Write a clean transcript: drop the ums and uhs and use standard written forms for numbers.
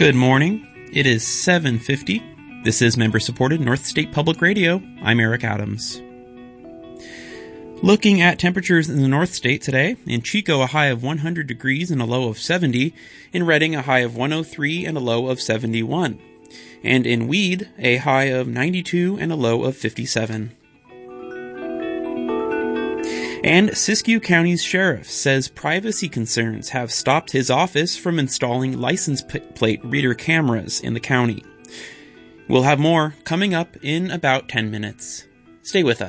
Good morning. It is 7:50. This is member-supported North State Public Radio. I'm Eric Adams. Looking at temperatures in the North State today, in Chico a high of 100 degrees and a low of 70, in Redding a high of 103 and a low of 71, and in Weed a high of 92 and a low of 57. And Siskiyou County's sheriff says privacy concerns have stopped his office from installing license plate reader cameras in the county. We'll have more coming up in about 10 minutes. Stay with us.